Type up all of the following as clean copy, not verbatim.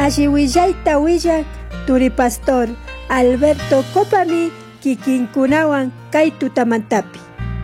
Ashiwillaita willak Turi Pastor Alberto Copami kikinkunawan kay tutamantapi.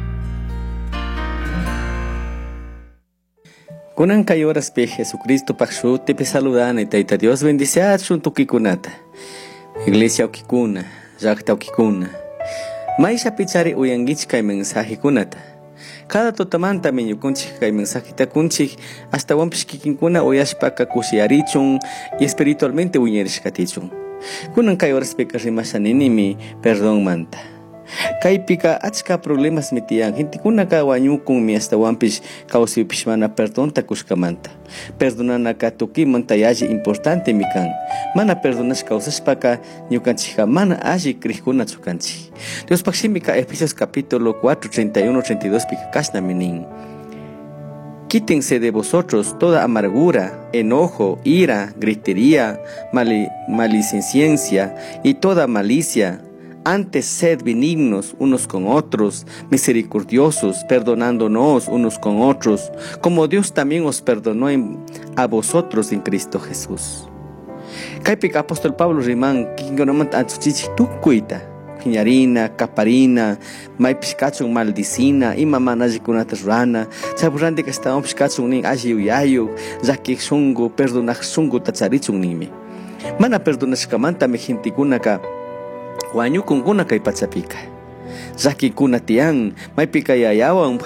Kunan kay horas pe Jesucristo pakshuti pe saludana y taita Dios bendice shuntukikunata. Iglesia ukikuna, jakta ukikuna. Maisha pichari uyangich kay mensaje kunata. Cada totamanta menyukunchik kay mensajita kunchik hasta wampishkikinkuna uyashpaka kushiarichun y espiritualmente uñerishkatichun. Kunan kay horas pe rimashaninimi perdón manta. Kay pika achka problemas metian gente kunaka wañukun mi hasta wampish kawsipish mana perdón takushkamanta. Perdonana katuki manta yaji importante mikan. Mana perdonas kawsashpaka ñukanchika mana alli krikuna chukanchi. Dios pakshimika Efesios capítulo 4, 31, 32 pika kashna minin. Quítense de vosotros toda amargura, enojo, ira, gritería, maledicencia y toda malicia. Antes sed benignos unos con otros, misericordiosos, perdonándonos unos con otros, como Dios también os perdonó a vosotros en Cristo Jesús. Kaipik apóstol Pablo Rimán, kingonaman atsuchichi tukuita, kiñarina, caparina, may piskachung maldicina, ima manajikunatas rana, saburande que estaban piskachung ning ajiuyayu, zakik sungu, perdonak sungu tatsarichung nimi. Mana perdonashkamanta me jintikunaka, wañukun kuna kay pachapika. Zaki kuna tiang, may pikayayawan